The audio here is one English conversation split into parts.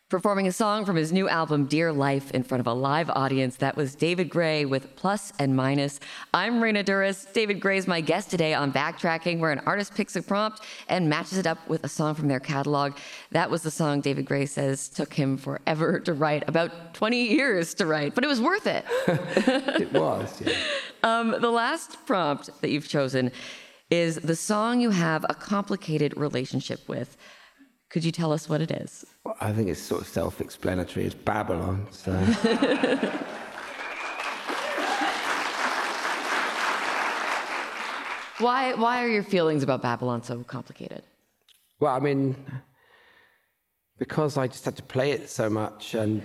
Performing a song from his new album, Dear Life, in front of a live audience. That was David Gray with Plus and Minus. I'm Raina Duras. David Gray is my guest today on Backtracking, where an artist picks a prompt and matches it up with a song from their catalog. That was the song David Gray says took him forever to write, about 20 years to write, but it was worth it. It was, yeah. The last prompt that you've chosen is the song you have a complicated relationship with. Could you tell us what it is? Well, I think it's sort of self-explanatory. It's Babylon, so... Why are your feelings about Babylon so complicated? Well, I mean, because I just had to play it so much, and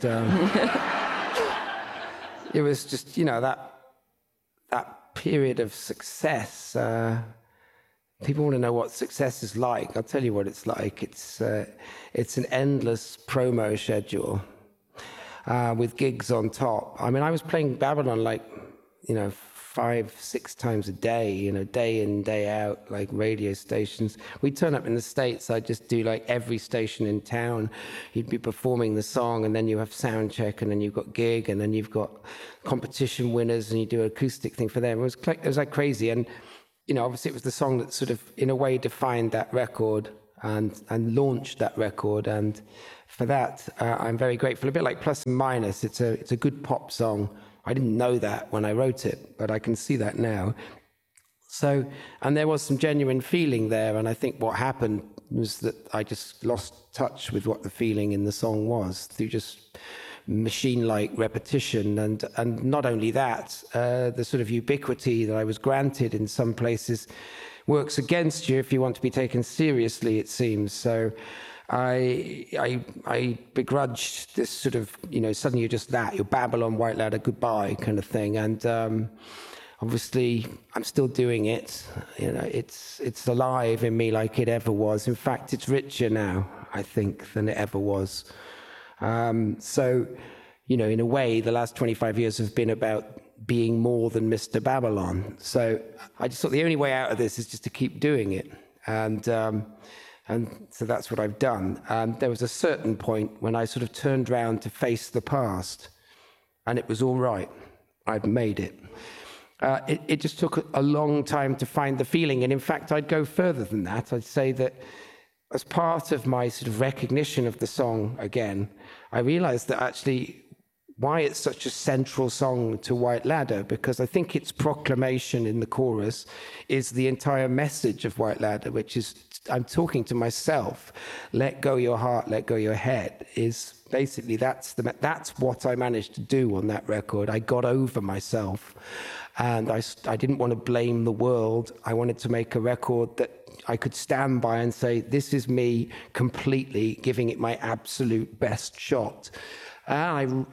it was just, you know, that period of success. People want to know what success is like. I'll tell you what it's like. It's an endless promo schedule with gigs on top. I mean, I was playing Babylon like, you know, 5-6 times a day, you know, day in, day out, like radio stations. We'd turn up in the States, I'd just do like every station in town. You'd be performing the song, and then you have sound check, and then you've got gig, and then you've got competition winners, and you do an acoustic thing for them. It was like crazy. And you know, obviously it was the song that sort of, in a way, defined that record and launched that record. And for that, I'm very grateful. A bit like Plus and Minus, it's a good pop song. I didn't know that when I wrote it, but I can see that now. So, and there was some genuine feeling there. And I think what happened was that I just lost touch with what the feeling in the song was through just machine-like repetition, and not only that, the sort of ubiquity that I was granted in some places works against you if you want to be taken seriously, it seems. So I begrudged this sort of, you know, suddenly you're just that, you're Babylon, White Ladder, goodbye kind of thing. And obviously I'm still doing it. You know, it's alive in me like it ever was. In fact, it's richer now, I think, than it ever was. So, you know, in a way, the last 25 years have been about being more than Mr. Babylon. So I just thought the only way out of this is just to keep doing it. And so that's what I've done. There was a certain point when I sort of turned around to face the past, and it was all right. I'd made it. It just took a long time to find the feeling. And in fact, I'd go further than that. I'd say that as part of my sort of recognition of the song again, I realized that actually why it's such a central song to White Ladder, because I think its proclamation in the chorus is the entire message of White Ladder, which is, I'm talking to myself, let go your heart, let go your head, is basically that's what I managed to do on that record. I got over myself, and I didn't want to blame the world. I wanted to make a record that I could stand by and say, this is me completely giving it my absolute best shot. I'm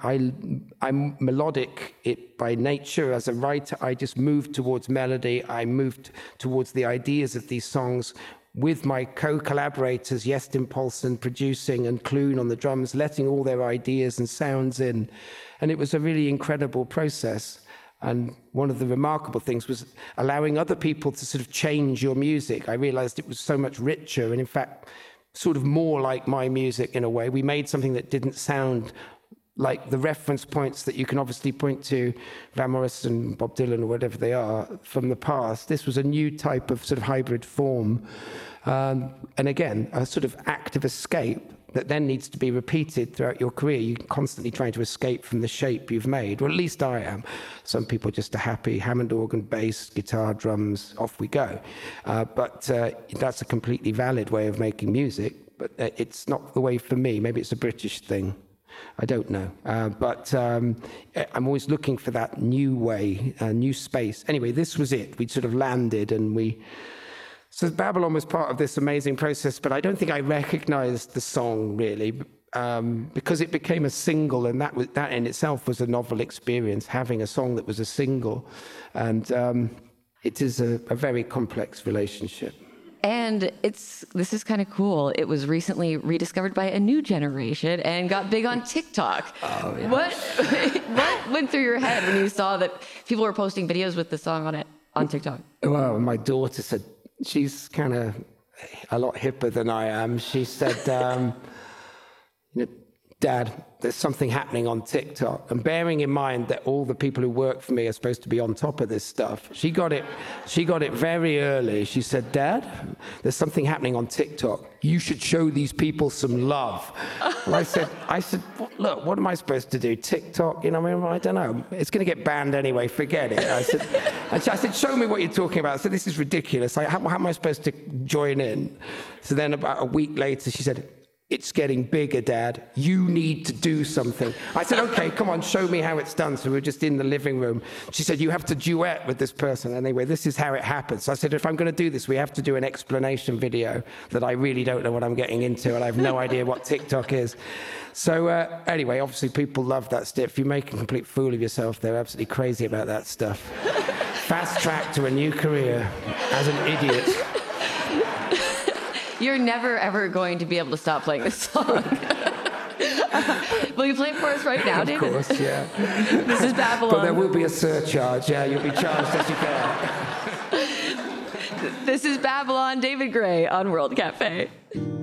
melodic by nature as a writer. I just moved towards melody. I moved towards the ideas of these songs with my co-collaborators, Jestin Paulsen producing and Clune on the drums, letting all their ideas and sounds in. And it was a really incredible process. And one of the remarkable things was allowing other people to sort of change your music. I realized it was so much richer and, in fact, sort of more like my music in a way. We made something that didn't sound like the reference points that you can obviously point to, Van Morrison, Bob Dylan, or whatever they are, from the past. This was a new type of sort of hybrid form. And again, a sort of act of escape that then needs to be repeated throughout your career. You're constantly trying to escape from the shape you've made, or at least I am. Some people just are happy, Hammond organ, bass, guitar, drums, off we go. But that's a completely valid way of making music, but it's not the way for me. Maybe it's a British thing. I don't know. But I'm always looking for that new way, new space. Anyway, this was it. We'd sort of landed, and So Babylon was part of this amazing process, but I don't think I recognized the song really, because it became a single, and that in itself was a novel experience, having a song that was a single. And it is a very complex relationship. And this is kind of cool. It was recently rediscovered by a new generation and got big on TikTok. Oh, yeah. What went through your head when you saw that people were posting videos with the song on it on TikTok? Well, my daughter said, she's kind of a lot hipper than I am. She said, you know, Dad, there's something happening on TikTok. And bearing in mind that all the people who work for me are supposed to be on top of this stuff, she got it very early. She said, Dad, there's something happening on TikTok. You should show these people some love. And I said, look, what am I supposed to do? TikTok? You know, I don't know. It's going to get banned anyway. Forget it. I said, show me what you're talking about. I said, this is ridiculous. How am I supposed to join in? So then about a week later, she said, it's getting bigger, Dad. You need to do something. I said, okay, come on, show me how it's done. So we were just in the living room. She said, you have to duet with this person. Anyway, this is how it happens. So I said, if I'm going to do this, we have to do an explanation video that I really don't know what I'm getting into, and I have no idea what TikTok is. So anyway, obviously people love that stuff. If you make a complete fool of yourself, they're absolutely crazy about that stuff. Fast track to a new career as an idiot. You're never, ever going to be able to stop playing this song. Will you play it for us right now, David? Of course, yeah. This is Babylon. But there will be a surcharge. Yeah, you'll be charged as you go. This is Babylon, David Gray on World Cafe.